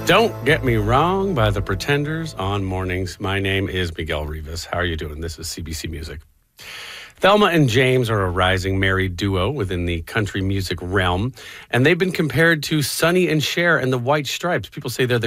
Don't Get Me Wrong by The Pretenders on Mornings. My name is Miguel Rivas. How are you doing? This is CBC Music. Thelma and James are a rising married duo within the country music realm, and they've been compared to Sonny and Cher and the White Stripes. People say they're the